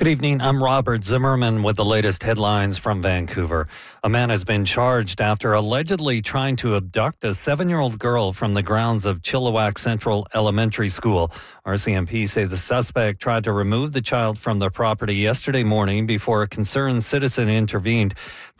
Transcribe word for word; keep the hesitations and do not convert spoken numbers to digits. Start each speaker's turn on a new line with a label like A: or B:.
A: Good evening. I'm Robert Zimmerman with the latest headlines from Vancouver. A man has been charged after allegedly trying to abduct a seven-year-old girl from the grounds of Chilliwack Central Elementary School. R C M P say the suspect tried to remove the child from the property yesterday morning before a concerned citizen intervened.